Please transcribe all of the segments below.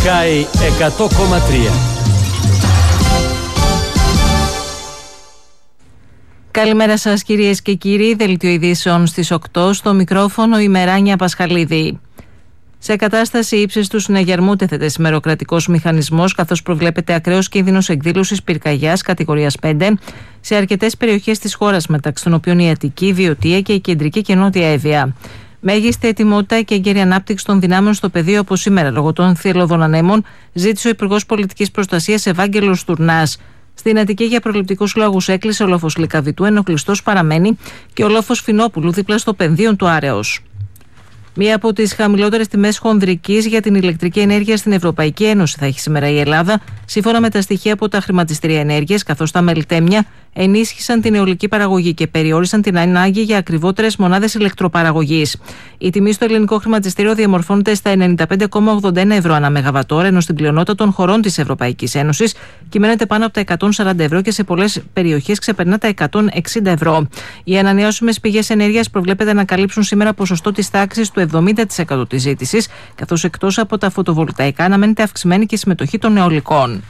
Sky 100,3. Καλημέρα σας κυρίες και κύριοι, δελτίο ειδήσεων στις 8, στο μικρόφωνο η Μεράνια Πασχαλίδη. Σε κατάσταση ύψης του συναγερμού τέθεται σήμερα ο κρατικός μηχανισμός, καθώς προβλέπεται ακραίος κίνδυνος εκδήλωσης πυρκαγιάς κατηγορίας 5 σε αρκετές περιοχές της χώρας, μεταξύ των οποίων η Αττική, η Βιωτία και η Κεντρική και Νότια Εύβοια. Μέγιστη ετοιμότητα και έγκαιρη ανάπτυξη των δυνάμεων στο πεδίο από σήμερα λόγω των θύελλωδων ανέμων, ζήτησε ο Υπουργός Πολιτικής Προστασίας Ευάγγελος Τουρνάς. Στην Αττική για προληπτικούς λόγους έκλεισε ο λόφος Λυκαβητού, ενώ κλειστός παραμένει και ο λόφος Φινόπουλου δίπλα στο πενδύον του Άρεως. Μία από τις χαμηλότερες τιμές χονδρικής για την ηλεκτρική ενέργεια στην Ευρωπαϊκή Ένωση θα έχει σήμερα η Ελλάδα, σύμφωνα με τα στοιχεία από τα χρηματιστήρια ενέργειας, καθώς τα μελτέμια ενίσχυσαν την αιωλική παραγωγή και περιόρισαν την ανάγκη για ακριβότερες μονάδες ηλεκτροπαραγωγής. Η τιμή στο ελληνικό χρηματιστήριο διαμορφώνεται στα 95,81 ευρώ ανά μεγαβατόρα, ενώ στην πλειονότητα των χωρών της Ευρωπαϊκής Ένωσης κυμαίνεται πάνω από τα 140 ευρώ και σε πολλές περιοχές ξεπερνά τα 160 ευρώ. Οι ανανεώσιμες πηγές ενέργειας προβλέπεται να καλύψουν σήμερα ποσοστό της τάξης του 70% της ζήτησης, καθώς εκτός από τα φωτοβολταϊκά αναμένεται αυξημένη και συμμετοχή των αιωλικών.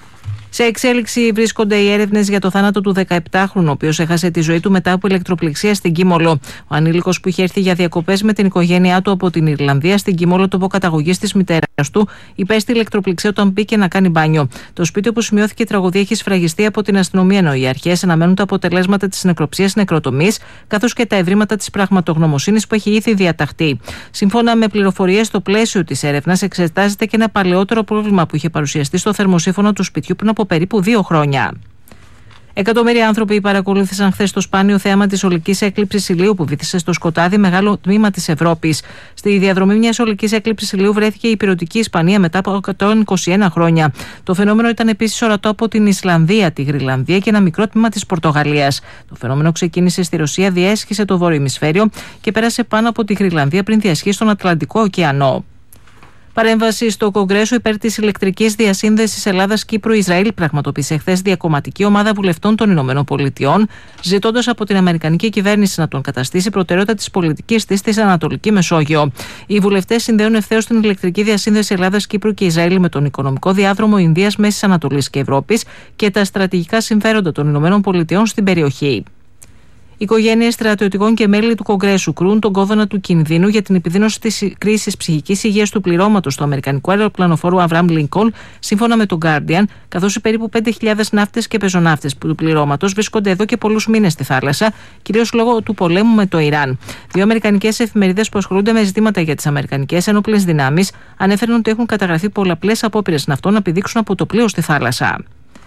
Σε εξέλιξη βρίσκονται οι έρευνες για το θάνατο του 17χρονου, ο οποίος έχασε τη ζωή του μετά από ηλεκτροπληξία στην Κίμολο. Ο ανήλικος, που είχε έρθει για διακοπές με την οικογένειά του από την Ιρλανδία στην Κίμολο, τοπο καταγωγής της μητέρας του, υπέστη ηλεκτροπληξία όταν μπήκε να κάνει μπάνιο. Το σπίτι όπου σημειώθηκε η τραγωδία έχει σφραγιστεί από την αστυνομία, ενώ οι αρχές αναμένουν τα αποτελέσματα της νεκροψίας νεκροτομής, καθώς και τα ευρήματα της πραγματογνωμοσύνης που έχει ήδη διαταχθεί. Σύμφωνα με πληροφορίες, στο πλαίσιο της έρευνας εξετάζεται και ένα παλαιότερο πρόβλημα που είχε παρουσιαστεί στο θερμοσύφωνο του σπιτιού πριν από περίπου 2 χρόνια. Εκατομμύρια άνθρωποι παρακολούθησαν χθες το σπάνιο θέαμα της ολικής έκλειψης ηλίου που βύθισε στο σκοτάδι μεγάλο τμήμα της Ευρώπης. Στη διαδρομή μιας ολικής έκλειψης ηλίου βρέθηκε η ηπειρωτική Ισπανία μετά από 121 χρόνια. Το φαινόμενο ήταν επίσης ορατό από την Ισλανδία, τη Γρυλανδία και ένα μικρό τμήμα της Πορτογαλίας. Το φαινόμενο ξεκίνησε στη Ρωσία, διέσχισε το βόρειο ημισφαίριο και πέρασε πάνω από τη Γρυλανδία πριν διασχίσει τον Ατλαντικό ωκεανό. Παρέμβαση στο Κογκρέσο υπέρ της ηλεκτρικής διασύνδεσης Ελλάδα-Κύπρου-Ισραήλ πραγματοποίησε χθες διακομματική ομάδα βουλευτών των ΗΠΑ, ζητώντας από την Αμερικανική κυβέρνηση να τον καταστήσει προτεραιότητα της πολιτικής της στη Ανατολική Μεσόγειο. Οι βουλευτές συνδέουν ευθέως την ηλεκτρική διασύνδεση Ελλάδα-Κύπρου και Ισραήλ με τον οικονομικό διάδρομο Ινδίας, Μέσης Ανατολής και Ευρώπης και τα στρατηγικά συμφέροντα των ΗΠΑ στην περιοχή. Οικογένειες στρατιωτικών και μέλη του Κογκρέσου κρούν τον κόδωνα του κινδύνου για την επιδείνωση της κρίσης ψυχικής υγείας του πληρώματος του Αμερικανικού αεροπλανοφόρου Αβραάμ Λίνκολν, σύμφωνα με τον Guardian, καθώς οι περίπου 5.000 ναύτες και πεζοναύτες του πληρώματος βρίσκονται εδώ και πολλούς μήνες στη θάλασσα, κυρίως λόγω του πολέμου με το Ιράν. 2 αμερικανικές εφημερίδες που ασχολούνται με ζητήματα για τις αμερικανικές ενόπλες δυνάμεις ανέφεραν ότι έχουν καταγραφεί πολλαπλές απόπειρες ναυτών να πηδήξουν από το πλοίο στη θάλασσα.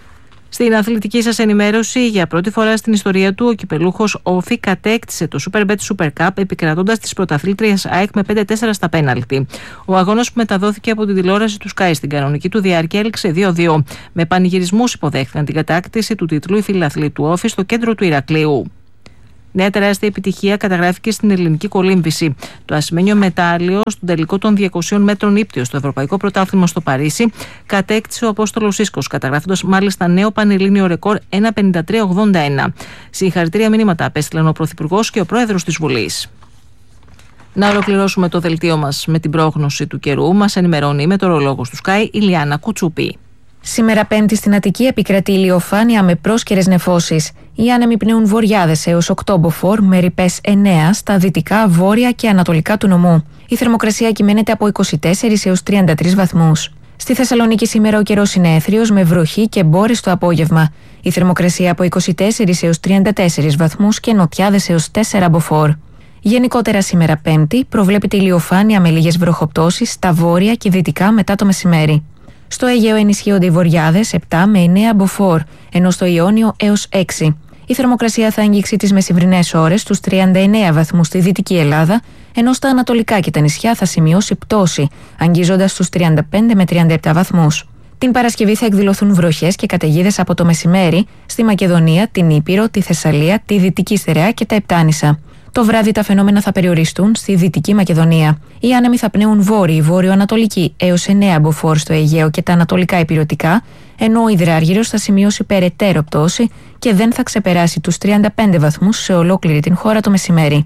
Στην αθλητική σας ενημέρωση, για πρώτη φορά στην ιστορία του, ο κυπελούχος Όφη κατέκτησε το Superbet Super Cup επικρατώντας τις πρωταθλήτριες ΑΕΚ με 5-4 στα πέναλτι. Ο αγώνας, που μεταδόθηκε από την τηλεόραση του Sky στην κανονική του διάρκεια, έληξε 2-2. Με πανηγυρισμούς υποδέχθηκαν την κατάκτηση του τίτλου οι φιλαθλοί του Όφη στο κέντρο του Ηρακλείου. Νέα τεράστια επιτυχία καταγράφηκε στην ελληνική κολύμβηση. Το ασημένιο μετάλλιο στον τελικό των 200 μέτρων ύπτιο στο Ευρωπαϊκό Πρωτάθλημα στο Παρίσι κατέκτησε ο Απόστολος Ίσκος, καταγράφοντας μάλιστα νέο πανελλήνιο ρεκόρ 1.53.81. Συγχαρητήρια μηνύματα απέστειλαν ο Πρωθυπουργός και ο Πρόεδρος της Βουλής. Να ολοκληρώσουμε το δελτίο μας με την πρόγνωση του καιρού. Μας ενημερώνει η μετεωρολόγος του Sky, η Λιάννα Κουτσούπη. Σήμερα Πέμπτη στην Αττική επικρατεί ηλιοφάνεια με πρόσκαιρες νεφώσεις. Οι άνεμοι πνέουν βορειάδες έως 8 μποφόρ με ρηπές 9 στα δυτικά, βόρεια και ανατολικά του νομού. Η θερμοκρασία κυμαίνεται από 24 έως 33 βαθμούς. Στη Θεσσαλονίκη σήμερα ο καιρός είναι έθριος με βροχή και μπόρες το απόγευμα. Η θερμοκρασία από 24 έως 34 βαθμούς και νοτιάδες έως 4 μποφόρ. Γενικότερα σήμερα Πέμπτη προβλέπεται ηλιοφάνεια με λίγες βροχοπτώσεις στα βόρεια και δυτικά μετά το μεσημέρι. Στο Αιγαίο ενισχύονται οι βορειάδες 7 με 9 μποφόρ, ενώ στο Ιόνιο έως 6. Η θερμοκρασία θα αγγίξει τις μεσημβρινές ώρες στους 39 βαθμούς στη Δυτική Ελλάδα, ενώ στα ανατολικά και τα νησιά θα σημειώσει πτώση, αγγίζοντας στους 35 με 37 βαθμούς. Την Παρασκευή θα εκδηλωθούν βροχές και καταιγίδες από το μεσημέρι στη Μακεδονία, την Ήπειρο, τη Θεσσαλία, τη Δυτική Στερεά και τα Επτάνησα. Το βράδυ τα φαινόμενα θα περιοριστούν στη Δυτική Μακεδονία. Οι άνεμοι θα πνέουν βόρειοι, βόρειο-ανατολικοί έως 9 μποφόρ στο Αιγαίο και τα ανατολικά ηπειρωτικά, ενώ ο υδράργυρος θα σημειώσει περαιτέρω πτώση και δεν θα ξεπεράσει τους 35 βαθμούς σε ολόκληρη την χώρα το μεσημέρι.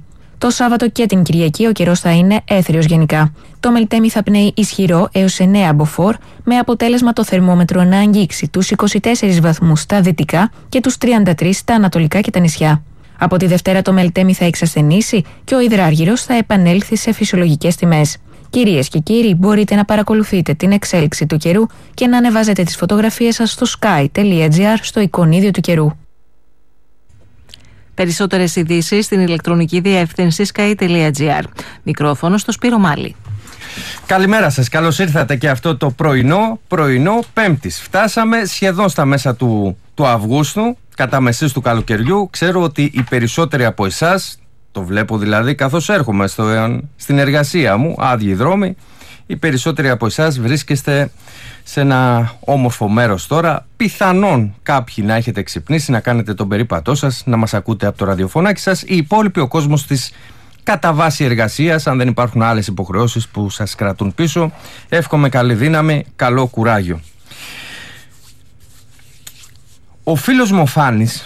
Το Σάββατο και την Κυριακή ο καιρός θα είναι έθριος γενικά. Το Μελτέμι θα πνέει ισχυρό έως 9 μποφόρ, με αποτέλεσμα το θερμόμετρο να αγγίξει τους 24 βαθμούς στα δυτικά και τους 33 στα ανατολικά και τα νησιά. Από τη Δευτέρα το Μελτέμι θα εξασθενήσει και ο υδράργυρος θα επανέλθει σε φυσιολογικές τιμές. Κυρίες και κύριοι, μπορείτε να παρακολουθείτε την εξέλιξη του καιρού και να ανεβάζετε τις φωτογραφίες σας στο sky.gr στο εικονίδιο του καιρού. Περισσότερες ειδήσεις στην ηλεκτρονική διεύθυνση sky.gr. Μικρόφωνο στο Σπύρο Μάλη. Καλημέρα σας, καλώς ήρθατε και αυτό το πρωινό Πέμπτης. Φτάσαμε σχεδόν στα μέσα του Αυγούστου, κατά μεσής του καλοκαιριού. Ξέρω ότι οι περισσότεροι από εσάς, το βλέπω δηλαδή καθώς έρχομαι στην εργασία μου, άδειοι δρόμοι, οι περισσότεροι από εσάς βρίσκεστε σε ένα όμορφο μέρος τώρα. Πιθανόν κάποιοι να έχετε ξυπνήσει, να κάνετε τον περίπατό σας, να μας ακούτε από το ραδιοφωνάκι σας. Οι υπόλοιποι, ο κόσμος της κατά βάση εργασίας, αν δεν υπάρχουν άλλες υποχρεώσεις που σας κρατούν πίσω, εύχομαι καλή δύναμη, καλό κουράγιο. Ο φίλος μου ο Φάνης,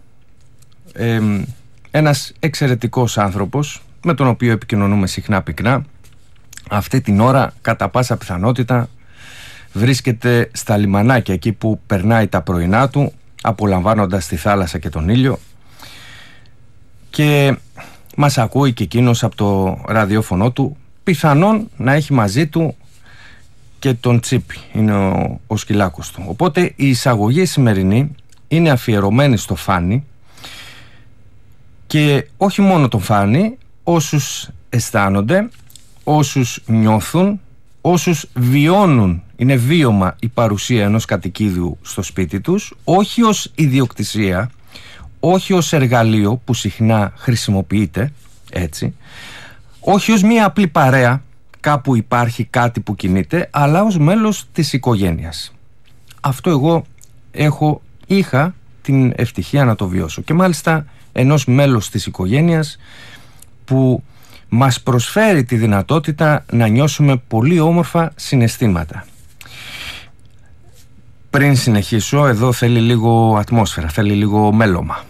ένας εξαιρετικός άνθρωπος με τον οποίο επικοινωνούμε συχνά πυκνά, αυτή την ώρα κατά πάσα πιθανότητα βρίσκεται στα λιμανάκια, εκεί που περνάει τα πρωινά του απολαμβάνοντας τη θάλασσα και τον ήλιο, και μας ακούει και εκείνος από το ραδιόφωνο του. Πιθανόν να έχει μαζί του και τον Τσίπη, είναι ο σκυλάκος του. Οπότε η εισαγωγή σημερινή είναι αφιερωμένη στο Φάνη, και όχι μόνο τον Φάνη, όσους αισθάνονται, όσους νιώθουν, όσους βιώνουν, είναι βίωμα η παρουσία ενός κατοικίδιου στο σπίτι τους, όχι ως ιδιοκτησία, όχι ως εργαλείο που συχνά χρησιμοποιείται έτσι, όχι ως μία απλή παρέα, κάπου υπάρχει κάτι που κινείται, αλλά ως μέλος της οικογένειας. Αυτό εγώ είχα την ευτυχία να το βιώσω, και μάλιστα ενός μέλος της οικογένειας που μας προσφέρει τη δυνατότητα να νιώσουμε πολύ όμορφα συναισθήματα. Πριν συνεχίσω, εδώ θέλει λίγο ατμόσφαιρα, θέλει λίγο μέλωμα.